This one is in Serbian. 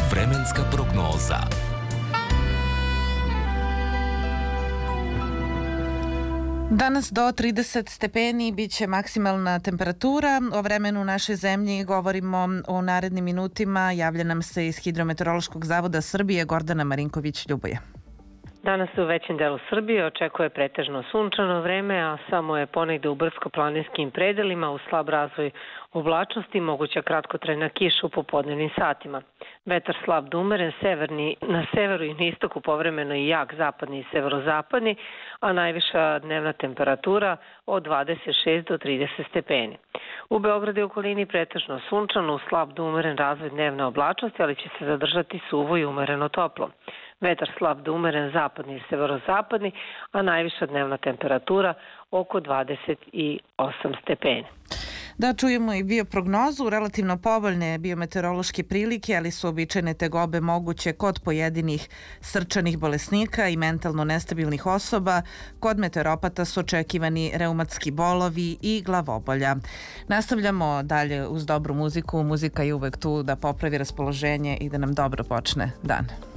Vremenska prognoza. Danas do 30 stepeni biće maksimalna temperatura. O vremenu u našoj zemlji govorimo u narednim minutima. Javlja nam se iz Hidrometeorološkog zavoda Srbije Gordana Marinković-Ljuboje. Danas se u većem delu Srbije očekuje pretežno sunčano vreme, a samo je ponegde u brdsko-planinskim predelima uz slab razvoj oblačnosti moguća kratkotrajna kiša u popodnevnim satima. Vetar slab do umeren, severni, na severu i na istoku povremeno i jak zapadni i severozapadni, a najviša dnevna temperatura od 26 do 30 stepeni. U Beogradu i okolini pretežno sunčano uz slab do umeren razvoj dnevne oblačnosti, ali će se zadržati suvo i umereno toplo. Vetar slab do umeren zapadni i severozapadni, a najviša dnevna temperatura oko 28 stepeni. Da čujemo i bioprognozu, relativno povoljne biometeorološke prilike, ali su običajne tegobe moguće kod pojedinih srčanih bolesnika i mentalno nestabilnih osoba. Kod meteoropata su očekivani reumatski bolovi i glavobolja. Nastavljamo dalje uz dobru muziku. Muzika je uvek tu da popravi raspoloženje i da nam dobro počne dan.